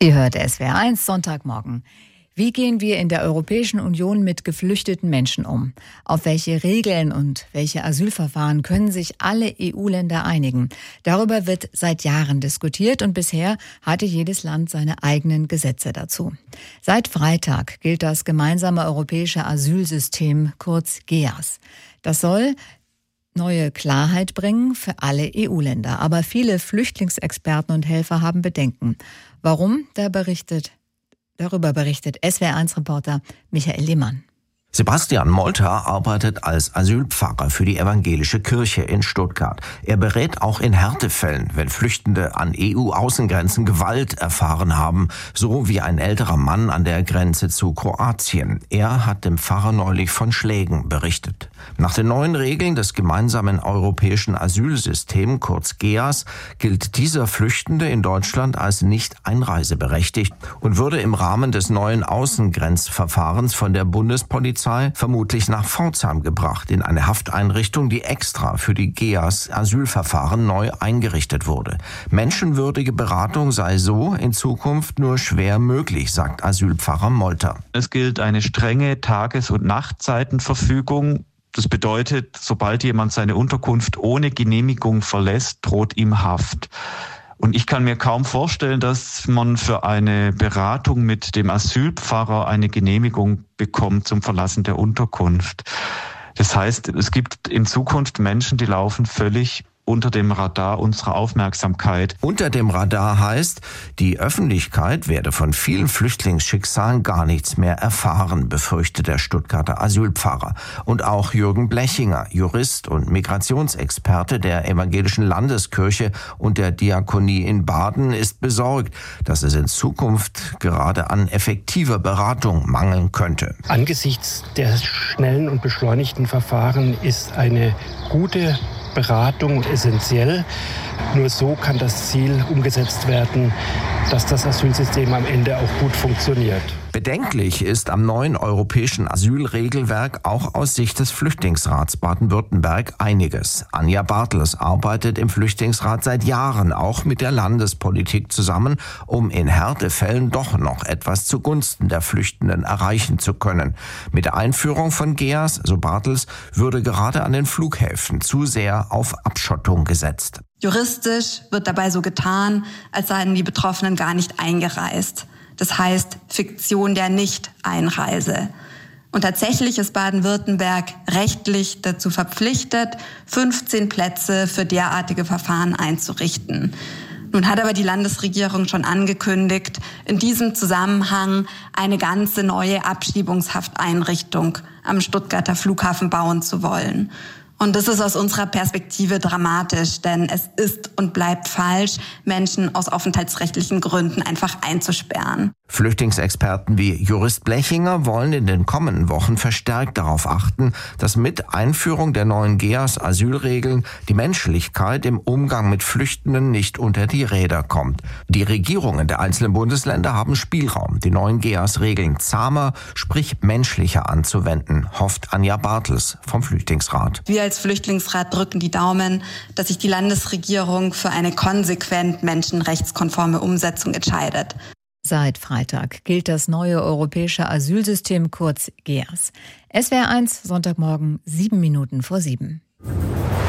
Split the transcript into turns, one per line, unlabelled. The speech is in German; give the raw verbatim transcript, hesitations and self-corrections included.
Ihr hört S W R eins Sonntagmorgen. Wie gehen wir in der Europäischen Union mit geflüchteten Menschen um? Auf welche Regeln und welche Asylverfahren können sich alle E U-Länder einigen? Darüber wird seit Jahren diskutiert und bisher hatte jedes Land seine eigenen Gesetze dazu. Seit Freitag gilt das gemeinsame europäische Asylsystem, kurz G E A S. Das soll neue Klarheit bringen für alle E U-Länder. Aber viele Flüchtlingsexperten und Helfer haben Bedenken. Warum? Da berichtet Darüber berichtet S W R eins Reporter Michael Lehmann.
Sebastian Molter arbeitet als Asylpfarrer für die evangelische Kirche in Stuttgart. Er berät auch in Härtefällen, wenn Flüchtende an E U-Außengrenzen Gewalt erfahren haben, so wie ein älterer Mann an der Grenze zu Kroatien. Er hat dem Pfarrer neulich von Schlägen berichtet. Nach den neuen Regeln des gemeinsamen europäischen Asylsystems, kurz G E A S, gilt dieser Flüchtende in Deutschland als nicht einreiseberechtigt und würde im Rahmen des neuen Außengrenzverfahrens von der Bundespolizei vermutlich nach Pforzheim gebracht, in eine Hafteinrichtung, die extra für die G E A S-Asylverfahren neu eingerichtet wurde. Menschenwürdige Beratung sei so in Zukunft nur schwer möglich, sagt Asylpfarrer Molter.
Es gilt eine strenge Tages- und Nachtzeitenverfügung. Das bedeutet, sobald jemand seine Unterkunft ohne Genehmigung verlässt, droht ihm Haft. Und ich kann mir kaum vorstellen, dass man für eine Beratung mit dem Asylpfarrer eine Genehmigung bekommt zum Verlassen der Unterkunft. Das heißt, es gibt in Zukunft Menschen, die laufen völlig unter dem Radar unserer Aufmerksamkeit.
Unter dem Radar heißt, die Öffentlichkeit werde von vielen Flüchtlingsschicksalen gar nichts mehr erfahren, befürchtet der Stuttgarter Asylpfarrer. Und auch Jürgen Blechinger, Jurist und Migrationsexperte der Evangelischen Landeskirche und der Diakonie in Baden, ist besorgt, dass es in Zukunft gerade an effektiver Beratung mangeln könnte.
Angesichts der schnellen und beschleunigten Verfahren ist eine gute Beratung essentiell. Nur so kann das Ziel umgesetzt werden, dass das Asylsystem am Ende auch gut funktioniert.
Bedenklich ist am neuen europäischen Asylregelwerk auch aus Sicht des Flüchtlingsrats Baden-Württemberg einiges. Anja Bartels arbeitet im Flüchtlingsrat seit Jahren auch mit der Landespolitik zusammen, um in Härtefällen doch noch etwas zugunsten der Flüchtenden erreichen zu können. Mit der Einführung von G E A S, so Bartels, würde gerade an den Flughäfen zu sehr auf Abschottung gesetzt.
Juristisch wird dabei so getan, als seien die Betroffenen gar nicht eingereist. Das heißt Fiktion der Nicht-Einreise. Und tatsächlich ist Baden-Württemberg rechtlich dazu verpflichtet, fünfzehn Plätze für derartige Verfahren einzurichten. Nun hat aber die Landesregierung schon angekündigt, in diesem Zusammenhang eine ganze neue Abschiebungshafteinrichtung am Stuttgarter Flughafen bauen zu wollen. Und das ist aus unserer Perspektive dramatisch, denn es ist und bleibt falsch, Menschen aus aufenthaltsrechtlichen Gründen einfach einzusperren.
Flüchtlingsexperten wie Jurist Blechinger wollen in den kommenden Wochen verstärkt darauf achten, dass mit Einführung der neuen G E A S-Asylregeln die Menschlichkeit im Umgang mit Flüchtenden nicht unter die Räder kommt. Die Regierungen der einzelnen Bundesländer haben Spielraum, die neuen G E A S-Regeln zahmer, sprich menschlicher anzuwenden, hofft Anja Bartels vom Flüchtlingsrat.
Wir als Flüchtlingsrat drücken die Daumen, dass sich die Landesregierung für eine konsequent menschenrechtskonforme Umsetzung entscheidet.
Seit Freitag gilt das neue europäische Asylsystem, kurz G E A S. S W R eins, Sonntagmorgen, sieben Minuten vor sieben.